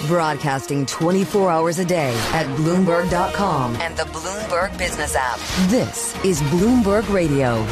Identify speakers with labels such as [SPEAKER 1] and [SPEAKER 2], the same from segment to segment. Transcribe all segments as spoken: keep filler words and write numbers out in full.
[SPEAKER 1] Broadcasting twenty-four hours a day at Bloomberg dot com and the Bloomberg Business app. This is Bloomberg Radio.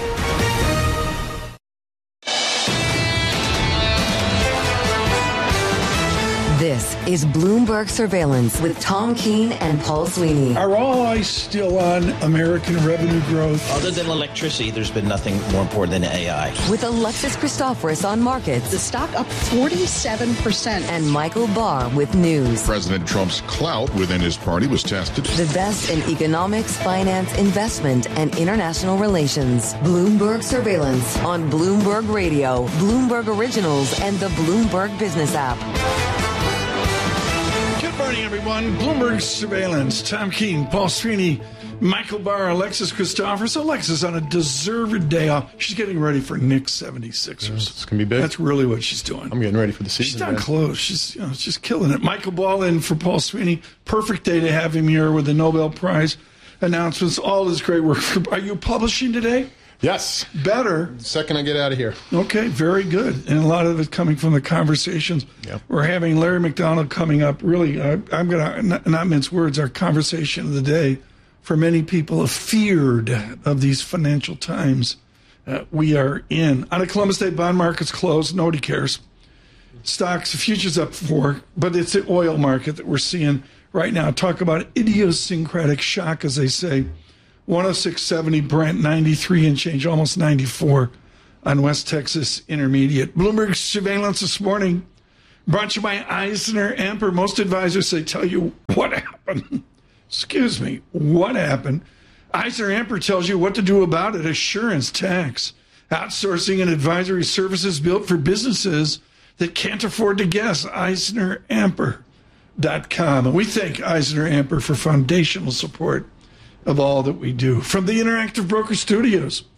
[SPEAKER 1] This is Bloomberg Surveillance with Tom Keene and Paul Sweeney.
[SPEAKER 2] Are all eyes still on American revenue growth?
[SPEAKER 3] Other than electricity, there's been nothing more important than A I.
[SPEAKER 1] With Alexis Christoforous on markets.
[SPEAKER 4] The stock up forty-seven percent.
[SPEAKER 1] And Michael Barr with news.
[SPEAKER 5] President Trump's clout within his party was tested.
[SPEAKER 1] The best in economics, finance, investment, and international relations. Bloomberg Surveillance on Bloomberg Radio, Bloomberg Originals, and the Bloomberg Business app.
[SPEAKER 2] Good morning, everyone. Bloomberg Surveillance. Tom Keene, Paul Sweeney, Michael Barr, Alexis Christoforous. Alexis on a deserved day off. She's getting ready for Knicks seventy-sixers.
[SPEAKER 6] Yeah, it's going to be big.
[SPEAKER 2] That's really what she's doing.
[SPEAKER 6] I'm getting ready for the season.
[SPEAKER 2] She's not
[SPEAKER 6] man.
[SPEAKER 2] close. She's, you know, she's killing it. Michael Ball in for Paul Sweeney. Perfect day to have him here with the Nobel Prize announcements. All his great work. Are you publishing today?
[SPEAKER 6] Yes.
[SPEAKER 2] Better.
[SPEAKER 6] The second I get out of here.
[SPEAKER 2] Okay, very good. And a lot of it coming from the conversations.
[SPEAKER 6] Yep.
[SPEAKER 2] We're having Larry McDonald coming up. Really, uh, I'm going to not, not mince words, our conversation of the day. For many people feared of these financial times uh, we are in. On a Columbus Day, bond market's closed. Nobody cares. Stocks, futures up four, but it's the oil market that we're seeing right now. Talk about idiosyncratic shock, as they say. one oh six seventy Brent, ninety-three and change, almost ninety-four on West Texas Intermediate. Bloomberg Surveillance this morning brought to you by Eisner Amper. Most advisors say tell you what happened. Excuse me, what happened? Eisner Amper tells you what to do about it. Assurance, tax, outsourcing and advisory services built for businesses that can't afford to guess. Eisner Amper dot com. And we thank Eisner Amper for foundational support of all that we do. From the Interactive Broker Studios,